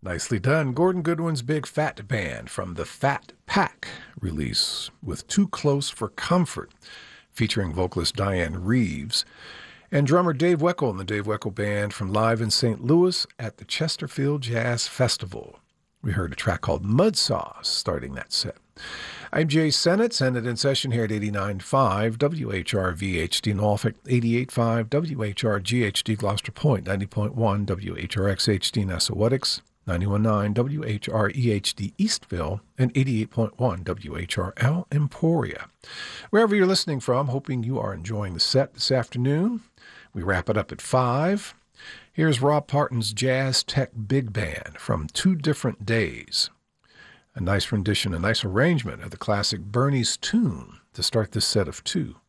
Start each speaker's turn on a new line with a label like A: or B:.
A: Nicely done. Gordon Goodwin's Big Fat Band from the Fat Pack release with Too Close for Comfort, featuring vocalist Diane Reeves and drummer Dave Weckl and the Dave Weckl Band from live in St. Louis at the Chesterfield Jazz Festival. We heard a track called Mud Sauce starting that set. I'm Jay Sennett in session here at 89.5 WHRV-HD Norfolk, 88.5 WHRG-HD Gloucester Point, 90.1 WHRX-HD Nessawetics, 91.9 WHRE-HD Eastville, and 88.1 WHRL Emporia. Wherever you're listening from, hoping you are enjoying the set this afternoon. We wrap it up at 5. Here's Rob Parton's Jazz Tech Big Band from Two Different Days. A nice rendition, a nice arrangement of the classic Bernie's Tune to start this set of 2.